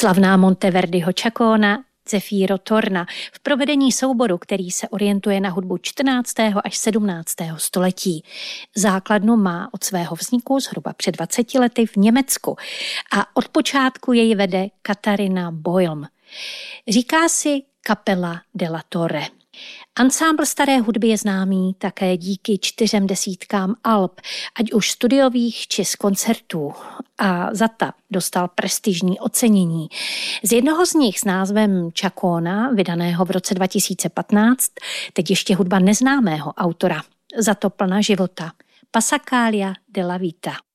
Slavná Monteverdiho Chacona Zefiro Torna v provedení souboru, který se orientuje na hudbu 14. až 17. století. Základnu má od svého vzniku zhruba před 20 lety v Německu a od počátku jej vede Katarina Boilm. Říká si Capella della Torre. Ansámbl staré hudby je známý také díky 40 alb, ať už studiových či z koncertů, a za ta dostal prestižní ocenění. Z jednoho z nich s názvem Chacona, vydaného v roce 2015, teď ještě hudba neznámého autora, za to plna života, Passacaglia della Vita.